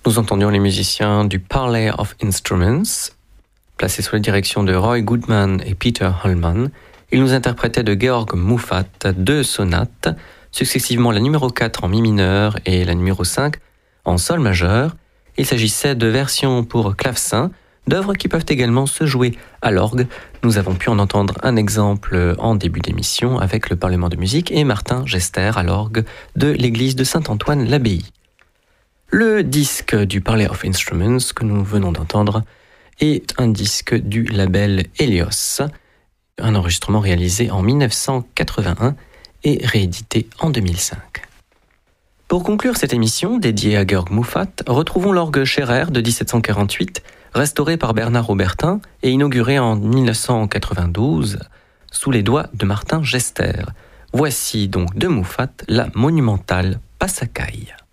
Nous entendions les musiciens du Parley of Instruments, placés sous la direction de Roy Goodman et Peter Holman. Ils nous interprétaient de Georg Muffat 2 sonates, successivement la numéro 4 en mi mineur et la numéro 5 en sol majeur. Il s'agissait de versions pour clavecin, d'œuvres qui peuvent également se jouer à l'orgue. Nous avons pu en entendre un exemple en début d'émission avec le Parlement de musique et Martin Gester à l'orgue de l'église de Saint-Antoine-l'Abbaye. Le disque du Parley of Instruments que nous venons d'entendre est un disque du label Helios, un enregistrement réalisé en 1981 et réédité en 2005. Pour conclure cette émission dédiée à Georg Muffat, retrouvons l'orgue Scherer de 1748, restauré par Bernard Aubertin et inauguré en 1992 sous les doigts de Martin Gester. Voici donc de Muffat la monumentale Passacaille.